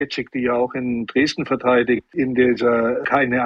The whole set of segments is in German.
Cicek, die ja auch in Dresden verteidigt, in dieser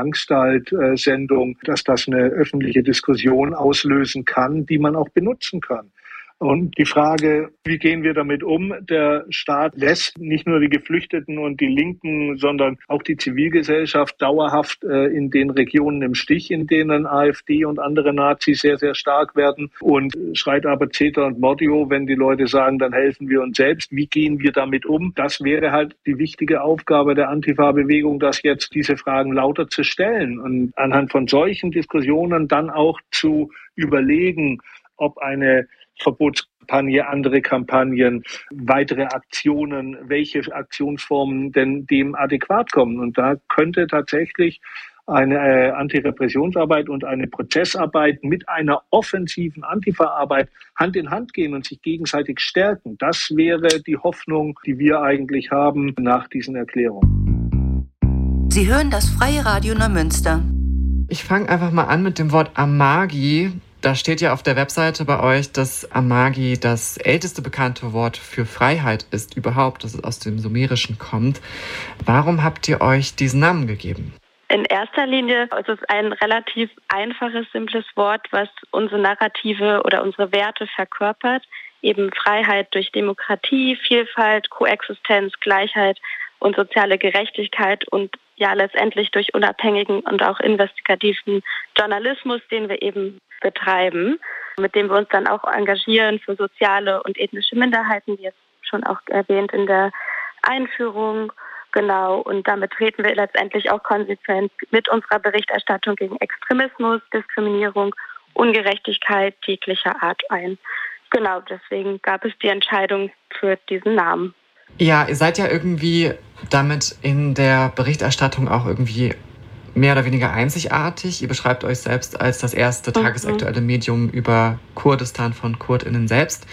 Keine-Angst-Sendung, dass das eine öffentliche Diskussion auslösen kann, die man auch benutzen kann. Und die Frage, wie gehen wir damit um? Der Staat lässt nicht nur die Geflüchteten und die Linken, sondern auch die Zivilgesellschaft dauerhaft in den Regionen im Stich, in denen AfD und andere Nazis sehr, sehr stark werden, und schreit aber Zeter und Mordio, wenn die Leute sagen, dann helfen wir uns selbst. Wie gehen wir damit um? Das wäre halt die wichtige Aufgabe der Antifa-Bewegung, das jetzt diese Fragen lauter zu stellen und anhand von solchen Diskussionen dann auch zu überlegen, ob eine Verbotskampagne, andere Kampagnen, weitere Aktionen, welche Aktionsformen denn dem adäquat kommen. Und da könnte tatsächlich eine Antirepressionsarbeit und eine Prozessarbeit mit einer offensiven Antifa-Arbeit Hand in Hand gehen und sich gegenseitig stärken. Das wäre die Hoffnung, die wir eigentlich haben nach diesen Erklärungen. Sie hören das Freie Radio Neumünster. Ich fange einfach mal an mit dem Wort Amagi. Da steht ja auf der Webseite bei euch, dass Amagi das älteste bekannte Wort für Freiheit ist überhaupt, dass es aus dem Sumerischen kommt. Warum habt ihr euch diesen Namen gegeben? In erster Linie ist es ein relativ einfaches, simples Wort, was unsere Narrative oder unsere Werte verkörpert. Eben Freiheit durch Demokratie, Vielfalt, Koexistenz, Gleichheit und soziale Gerechtigkeit und ja letztendlich durch unabhängigen und auch investigativen Journalismus, den wir eben betreiben, mit dem wir uns dann auch engagieren für soziale und ethnische Minderheiten, wie jetzt schon auch erwähnt in der Einführung. Genau, und damit treten wir letztendlich auch konsequent mit unserer Berichterstattung gegen Extremismus, Diskriminierung, Ungerechtigkeit jeglicher Art ein. Genau, deswegen gab es die Entscheidung für diesen Namen. Ja, ihr seid ja irgendwie damit in der Berichterstattung auch irgendwie mehr oder weniger einzigartig. Ihr beschreibt euch selbst als das erste tagesaktuelle Medium über Kurdistan von KurdInnen selbst.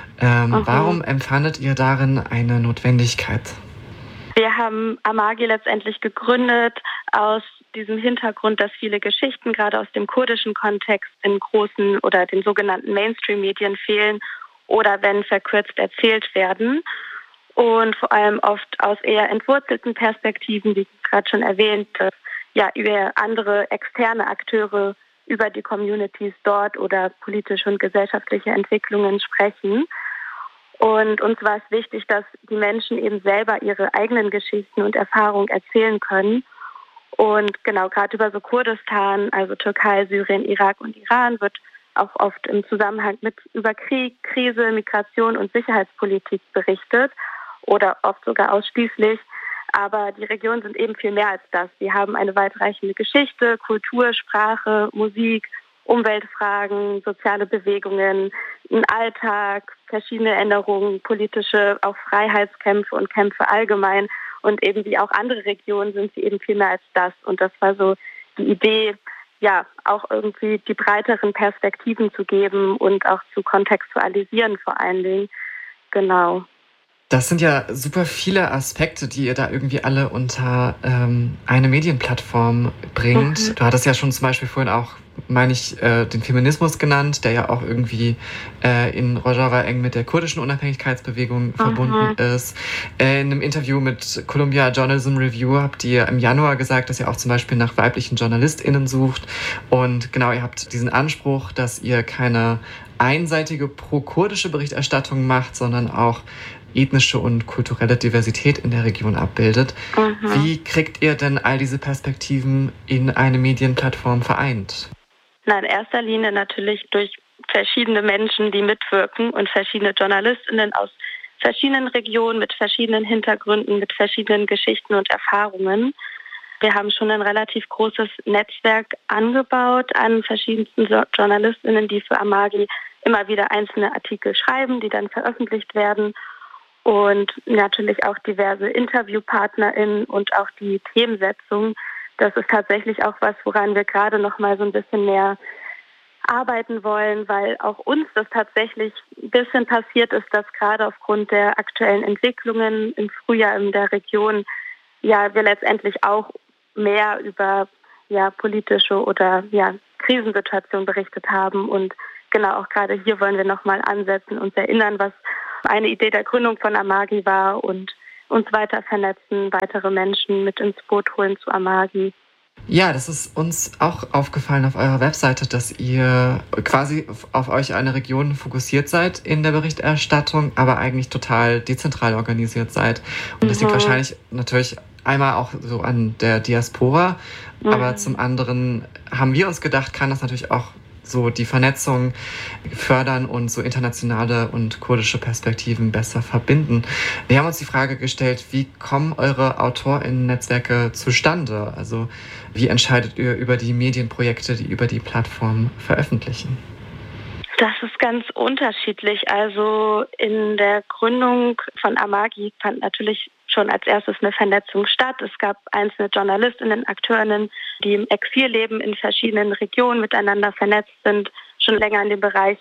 Warum empfandet ihr darin eine Notwendigkeit? Wir haben Amagi letztendlich gegründet aus diesem Hintergrund, dass viele Geschichten gerade aus dem kurdischen Kontext in großen oder den sogenannten Mainstream-Medien fehlen oder wenn verkürzt erzählt werden. Und vor allem oft aus eher entwurzelten Perspektiven, wie gerade schon erwähnt, ja, über andere externe Akteure, über die Communities dort oder politische und gesellschaftliche Entwicklungen sprechen. Und uns war es wichtig, dass die Menschen eben selber ihre eigenen Geschichten und Erfahrungen erzählen können. Und genau, gerade über so Kurdistan, also Türkei, Syrien, Irak und Iran, wird auch oft im Zusammenhang mit über Krieg, Krise, Migration und Sicherheitspolitik berichtet oder oft sogar ausschließlich. Aber die Regionen sind eben viel mehr als das. Sie haben eine weitreichende Geschichte, Kultur, Sprache, Musik, Umweltfragen, soziale Bewegungen, einen Alltag, verschiedene Änderungen, politische, auch Freiheitskämpfe und Kämpfe allgemein. Und eben wie auch andere Regionen sind sie eben viel mehr als das. Und das war so die Idee, ja, auch irgendwie die breiteren Perspektiven zu geben und auch zu kontextualisieren vor allen Dingen. Genau. Das sind ja super viele Aspekte, die ihr da irgendwie alle unter eine Medienplattform bringt. Du hattest ja schon zum Beispiel vorhin auch, meine ich, den Feminismus genannt, der ja auch irgendwie in Rojava eng mit der kurdischen Unabhängigkeitsbewegung verbunden ist. In einem Interview mit Columbia Journalism Review habt ihr im Januar gesagt, dass ihr auch zum Beispiel nach weiblichen JournalistInnen sucht. Und genau, ihr habt diesen Anspruch, dass ihr keine einseitige pro-kurdische Berichterstattung macht, sondern auch ethnische und kulturelle Diversität in der Region abbildet. Wie kriegt ihr denn all diese Perspektiven in eine Medienplattform vereint? Na, in erster Linie natürlich durch verschiedene Menschen, die mitwirken und verschiedene JournalistInnen aus verschiedenen Regionen mit verschiedenen Hintergründen, mit verschiedenen Geschichten und Erfahrungen. Wir haben schon ein relativ großes Netzwerk angebaut an verschiedensten JournalistInnen, die für Amagi immer wieder einzelne Artikel schreiben, die dann veröffentlicht werden. Und natürlich auch diverse InterviewpartnerInnen und auch die Themensetzung. Das ist tatsächlich auch was, woran wir gerade noch mal so ein bisschen mehr arbeiten wollen, weil auch uns das tatsächlich ein bisschen passiert ist, dass gerade aufgrund der aktuellen Entwicklungen im Frühjahr in der Region ja wir letztendlich auch mehr über politische oder Krisensituationen berichtet haben. Und genau auch gerade hier wollen wir noch mal ansetzen und erinnern, was eine Idee der Gründung von Amagi war und uns weiter vernetzen, weitere Menschen mit ins Boot holen zu Amagi. Ja, das ist uns auch aufgefallen auf eurer Webseite, dass ihr quasi auf euch eine Region fokussiert seid in der Berichterstattung, aber eigentlich total dezentral organisiert seid. Und das liegt wahrscheinlich natürlich einmal auch so an der Diaspora, aber zum anderen haben wir uns gedacht, kann das natürlich auch so die Vernetzung fördern und so internationale und kurdische Perspektiven besser verbinden. Wir haben uns die Frage gestellt, wie kommen eure AutorInnen-Netzwerke zustande? Also wie entscheidet ihr über die Medienprojekte, die über die Plattform veröffentlichen? Das ist ganz unterschiedlich. Also in der Gründung von Amagi fand natürlich schon als erstes eine Vernetzung statt. Es gab einzelne JournalistInnen, AkteurInnen, die im Exil leben, in verschiedenen Regionen miteinander vernetzt sind, schon länger in dem Bereich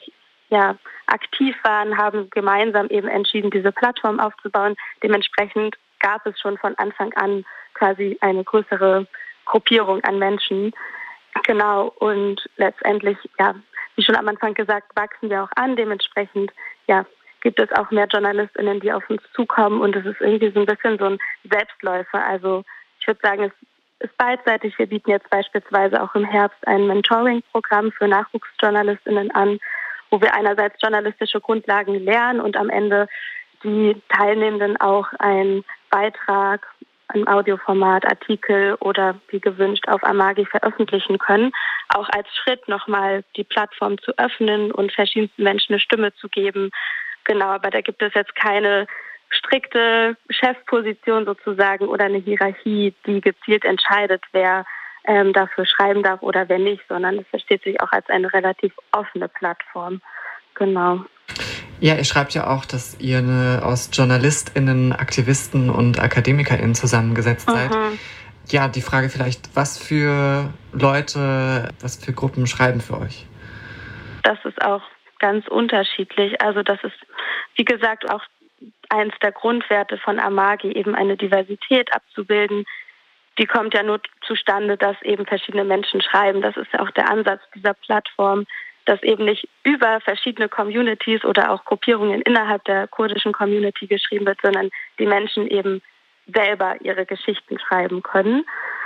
aktiv waren, haben gemeinsam eben entschieden, diese Plattform aufzubauen. Dementsprechend gab es schon von Anfang an quasi eine größere Gruppierung an Menschen. Genau, und letztendlich, wie schon am Anfang gesagt, wachsen wir auch an. Dementsprechend, gibt es auch mehr JournalistInnen, die auf uns zukommen und es ist irgendwie so ein bisschen so ein Selbstläufer. Also ich würde sagen, es ist beidseitig. Wir bieten jetzt beispielsweise auch im Herbst ein Mentoring-Programm für NachwuchsjournalistInnen an, wo wir einerseits journalistische Grundlagen lernen und am Ende die Teilnehmenden auch einen Beitrag, ein Audioformat, Artikel oder wie gewünscht auf Amagi veröffentlichen können, auch als Schritt nochmal die Plattform zu öffnen und verschiedensten Menschen eine Stimme zu geben. Genau, aber da gibt es jetzt keine strikte Chefposition sozusagen oder eine Hierarchie, die gezielt entscheidet, wer dafür schreiben darf oder wer nicht, sondern es versteht sich auch als eine relativ offene Plattform. Genau. Ja, ihr schreibt ja auch, dass ihr aus JournalistInnen, Aktivisten und AkademikerInnen zusammengesetzt seid. Ja, die Frage vielleicht, was für Leute, was für Gruppen schreiben für euch? Das ist auch ganz unterschiedlich. Also das ist, wie gesagt, auch eins der Grundwerte von Amagi, eben eine Diversität abzubilden. Die kommt ja nur zustande, dass eben verschiedene Menschen schreiben. Das ist ja auch der Ansatz dieser Plattform, dass eben nicht über verschiedene Communities oder auch Gruppierungen innerhalb der kurdischen Community geschrieben wird, sondern die Menschen eben selber ihre Geschichten schreiben können.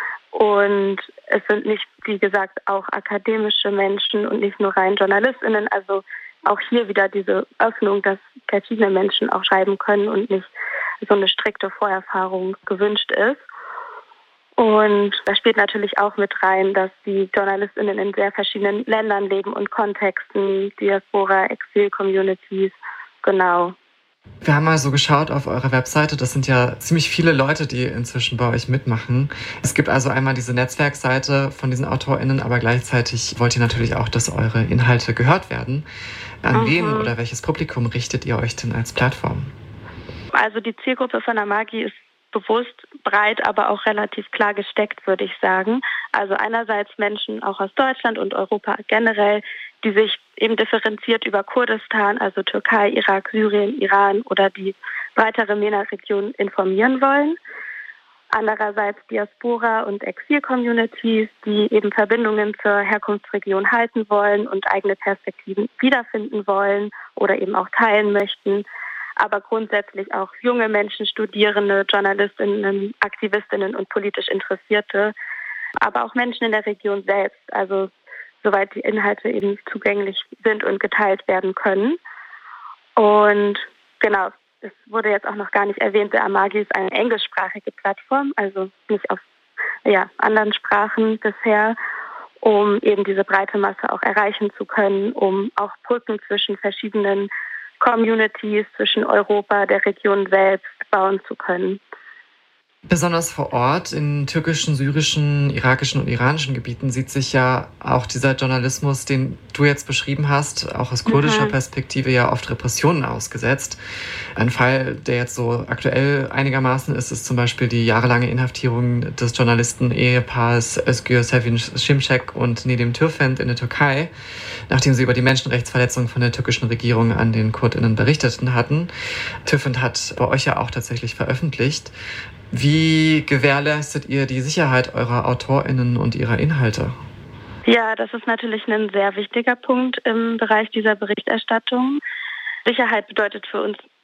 Und es sind nicht, wie gesagt, auch akademische Menschen und nicht nur rein JournalistInnen. Also auch hier wieder diese Öffnung, dass verschiedene Menschen auch schreiben können und nicht so eine strikte Vorerfahrung gewünscht ist. Und da spielt natürlich auch mit rein, dass die JournalistInnen in sehr verschiedenen Ländern leben und Kontexten, Diaspora, Exil-Communities, genau. Wir haben mal so geschaut auf eurer Webseite, das sind ja ziemlich viele Leute, die inzwischen bei euch mitmachen. Es gibt also einmal diese Netzwerkseite von diesen AutorInnen, aber gleichzeitig wollt ihr natürlich auch, dass eure Inhalte gehört werden. An wen oder welches Publikum richtet ihr euch denn als Plattform? Also die Zielgruppe von Amagi ist bewusst breit, aber auch relativ klar gesteckt, würde ich sagen. Also einerseits Menschen auch aus Deutschland und Europa generell, die sich eben differenziert über Kurdistan, also Türkei, Irak, Syrien, Iran oder die breitere MENA-Region informieren wollen. Andererseits Diaspora und Exil-Communities, die eben Verbindungen zur Herkunftsregion halten wollen und eigene Perspektiven wiederfinden wollen oder eben auch teilen möchten. Aber grundsätzlich auch junge Menschen, Studierende, JournalistInnen, AktivistInnen und politisch Interessierte, aber auch Menschen in der Region selbst, also soweit die Inhalte eben zugänglich sind und geteilt werden können. Und genau, es wurde jetzt auch noch gar nicht erwähnt, der Amagi ist eine englischsprachige Plattform, also nicht auf anderen Sprachen bisher, um eben diese breite Masse auch erreichen zu können, um auch Brücken zwischen verschiedenen Communities, zwischen Europa, der Region selbst bauen zu können. Besonders vor Ort in türkischen, syrischen, irakischen und iranischen Gebieten sieht sich ja auch dieser Journalismus, den du jetzt beschrieben hast, auch aus kurdischer Perspektive ja oft Repressionen ausgesetzt. Ein Fall, der jetzt so aktuell einigermaßen ist zum Beispiel die jahrelange Inhaftierung des Journalisten-Ehepaars Özgür Sevin Şimşek und Nedim Türfend in der Türkei, nachdem sie über die Menschenrechtsverletzungen von der türkischen Regierung an den KurdInnen berichtet hatten. Türfend hat bei euch ja auch tatsächlich veröffentlicht. Wie gewährleistet ihr die Sicherheit eurer AutorInnen und ihrer Inhalte? Ja, das ist natürlich ein sehr wichtiger Punkt im Bereich dieser Berichterstattung. Sicherheit bedeutet für uns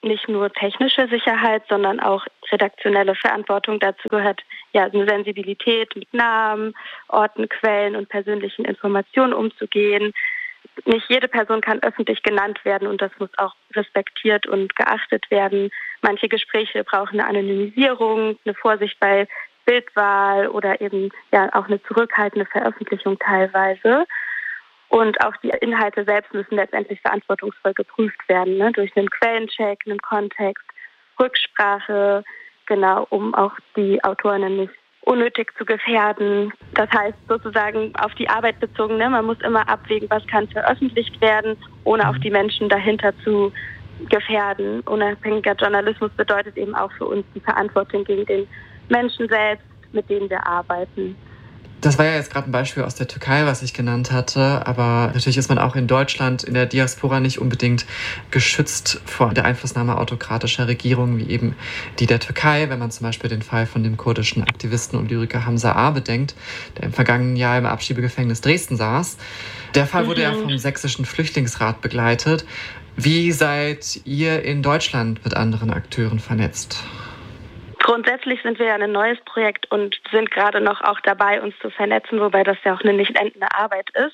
nicht nur technische Sicherheit, sondern auch redaktionelle Verantwortung. Dazu gehört ja eine Sensibilität, mit Namen, Orten, Quellen und persönlichen Informationen umzugehen. Nicht jede Person kann öffentlich genannt werden und das muss auch respektiert und geachtet werden. Manche Gespräche brauchen eine Anonymisierung, eine Vorsicht bei Bildwahl oder eben ja auch eine zurückhaltende Veröffentlichung teilweise. Und auch die Inhalte selbst müssen letztendlich verantwortungsvoll geprüft werden, ne? Durch einen Quellencheck, einen Kontext, Rücksprache, genau, um auch die Autorinnen nicht unnötig zu gefährden. Das heißt sozusagen auf die Arbeit bezogen, ne? Man muss immer abwägen, was kann veröffentlicht werden, ohne auch die Menschen dahinter zu gefährden. Unabhängiger Journalismus bedeutet eben auch für uns die Verantwortung gegen den Menschen selbst, mit denen wir arbeiten. Das war ja jetzt gerade ein Beispiel aus der Türkei, was ich genannt hatte, aber natürlich ist man auch in Deutschland, in der Diaspora nicht unbedingt geschützt vor der Einflussnahme autokratischer Regierungen, wie eben die der Türkei, wenn man zum Beispiel den Fall von dem kurdischen Aktivisten und Lyriker Hamza A. bedenkt, der im vergangenen Jahr im Abschiebegefängnis Dresden saß. Der Fall wurde ja vom Sächsischen Flüchtlingsrat begleitet. Wie seid ihr in Deutschland mit anderen Akteuren vernetzt? Grundsätzlich sind wir ja ein neues Projekt und sind gerade noch auch dabei, uns zu vernetzen, wobei das ja auch eine nicht endende Arbeit ist.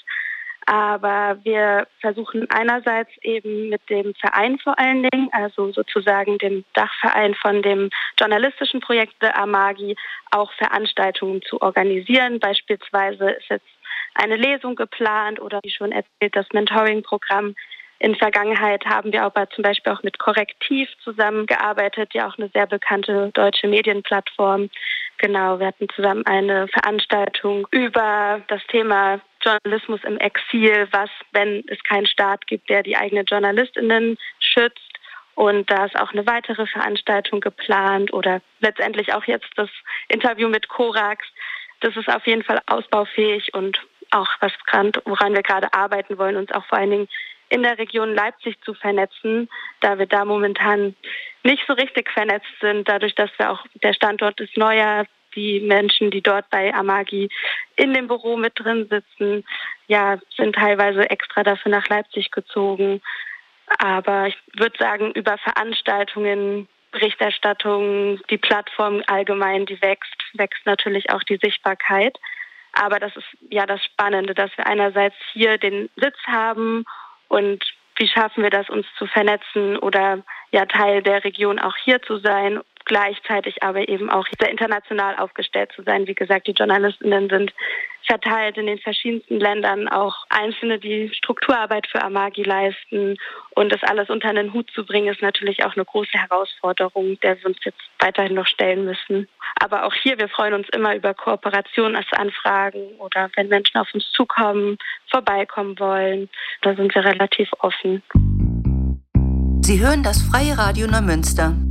Aber wir versuchen einerseits eben mit dem Verein vor allen Dingen, also sozusagen dem Dachverein von dem journalistischen Projekt The Amagi, auch Veranstaltungen zu organisieren. Beispielsweise ist jetzt eine Lesung geplant oder wie schon erzählt, das Mentoring-Programm. In Vergangenheit haben wir aber zum Beispiel auch mit Korrektiv zusammengearbeitet, ja auch eine sehr bekannte deutsche Medienplattform. Genau, wir hatten zusammen eine Veranstaltung über das Thema Journalismus im Exil, was, wenn es keinen Staat gibt, der die eigenen JournalistInnen schützt. Und da ist auch eine weitere Veranstaltung geplant oder letztendlich auch jetzt das Interview mit Korax. Das ist auf jeden Fall ausbaufähig und auch woran wir gerade arbeiten wollen, uns auch vor allen Dingen in der Region Leipzig zu vernetzen, da wir da momentan nicht so richtig vernetzt sind, dadurch, dass wir auch, der Standort ist neuer, die Menschen, die dort bei Amagi in dem Büro mit drin sitzen, ja, sind teilweise extra dafür nach Leipzig gezogen. Aber ich würde sagen, über Veranstaltungen, Berichterstattung, die Plattform allgemein, die wächst natürlich auch die Sichtbarkeit. Aber das ist ja das Spannende, dass wir einerseits hier den Sitz haben und wie schaffen wir das, uns zu vernetzen oder ja Teil der Region auch hier zu sein, gleichzeitig aber eben auch sehr international aufgestellt zu sein. Wie gesagt, die JournalistInnen sind verteilt in den verschiedensten Ländern, auch Einzelne, die Strukturarbeit für Amagi leisten. Und das alles unter einen Hut zu bringen, ist natürlich auch eine große Herausforderung, der wir uns jetzt weiterhin noch stellen müssen. Aber auch hier, wir freuen uns immer über Kooperationen als Anfragen oder wenn Menschen auf uns zukommen, vorbeikommen wollen. Da sind wir relativ offen. Sie hören das Freie Radio Neumünster.